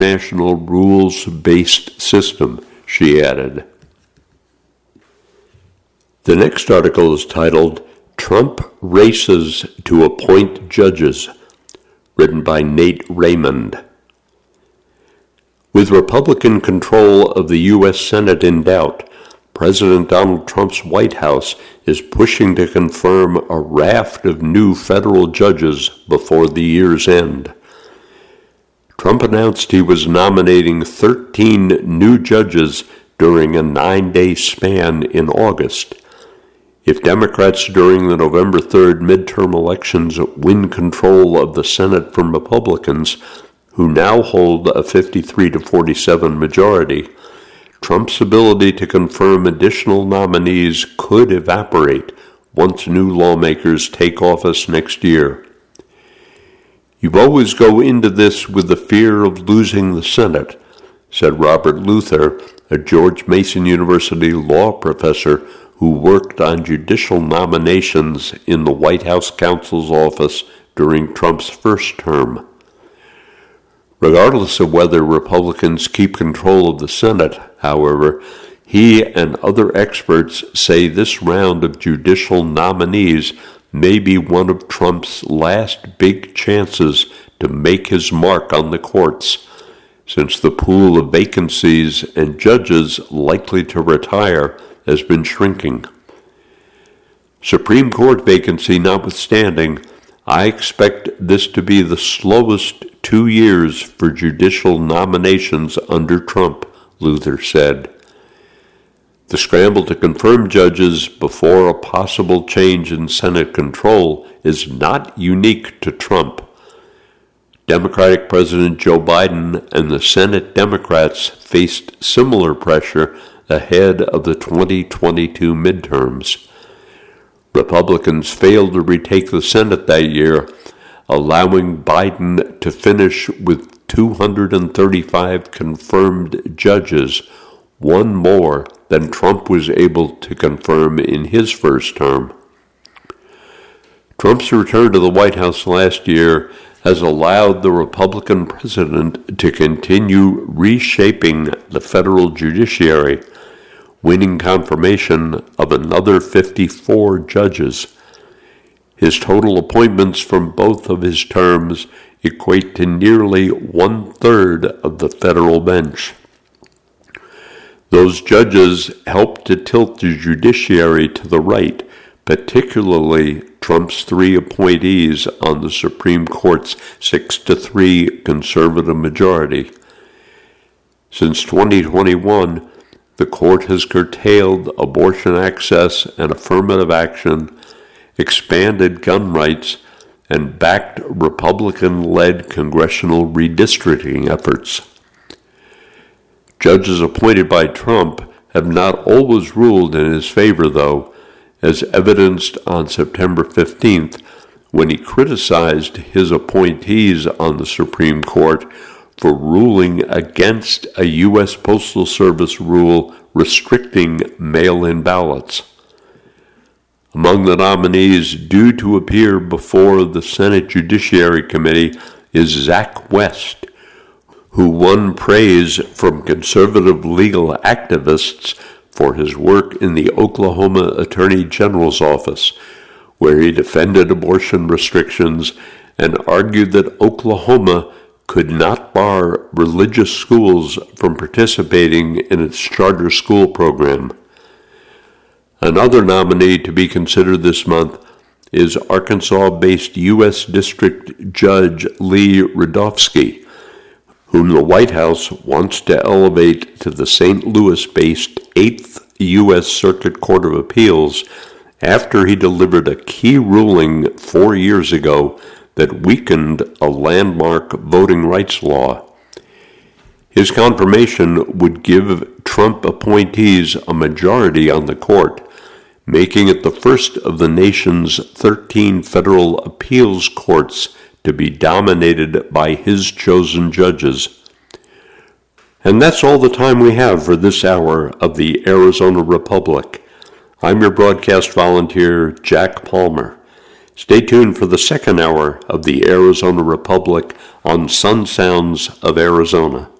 international rules-based system, she added. The next article is titled, Trump Races to Appoint Judges, written by Nate Raymond. With Republican control of the U.S. Senate in doubt, President Donald Trump's White House is pushing to confirm a raft of new federal judges before the year's end. Trump announced he was nominating 13 new judges during a 9-day span in August. If Democrats during the November 3rd midterm elections win control of the Senate from Republicans, who now hold a 53-47 majority, Trump's ability to confirm additional nominees could evaporate once new lawmakers take office next year. You always go into this with the fear of losing the Senate, said Robert Luther, a George Mason University law professor who worked on judicial nominations in the White House counsel's office during Trump's first term. Regardless of whether Republicans keep control of the Senate, however, he and other experts say this round of judicial nominees may be one of Trump's last big chances to make his mark on the courts, since the pool of vacancies and judges likely to retire has been shrinking. Supreme Court vacancy notwithstanding, I expect this to be the slowest 2 years for judicial nominations under Trump, Luther said. The scramble to confirm judges before a possible change in Senate control is not unique to Trump. Democratic President Joe Biden and the Senate Democrats faced similar pressure ahead of the 2022 midterms. Republicans failed to retake the Senate that year, allowing Biden to finish with 235 confirmed judges, one more than Trump was able to confirm in his first term. Trump's return to the White House last year has allowed the Republican president to continue reshaping the federal judiciary, winning confirmation of another 54 judges. His total appointments from both of his terms equate to nearly 1/3 of the federal bench. Those judges helped to tilt the judiciary to the right, particularly Trump's 3 appointees on the Supreme Court's 6-3 conservative majority. Since 2021, the court has curtailed abortion access and affirmative action, expanded gun rights, and backed Republican-led congressional redistricting efforts. Judges appointed by Trump have not always ruled in his favor, though, as evidenced on September 15th when he criticized his appointees on the Supreme Court for ruling against a U.S. Postal Service rule restricting mail-in ballots. Among the nominees due to appear before the Senate Judiciary Committee is Zach West, who won praise from conservative legal activists for his work in the Oklahoma Attorney General's office, where he defended abortion restrictions and argued that Oklahoma could not bar religious schools from participating in its charter school program. Another nominee to be considered this month is Arkansas-based U.S. District Judge Lee Rudofsky, whom the White House wants to elevate to the St. Louis-based 8th U.S. Circuit Court of Appeals after he delivered a key ruling 4 years ago that weakened a landmark voting rights law. His confirmation would give Trump appointees a majority on the court, making it the first of the nation's 13 federal appeals courts to be dominated by his chosen judges. And that's all the time we have for this hour of the Arizona Republic. I'm your broadcast volunteer, Jack Palmer. Stay tuned for the second hour of the Arizona Republic on Sun Sounds of Arizona.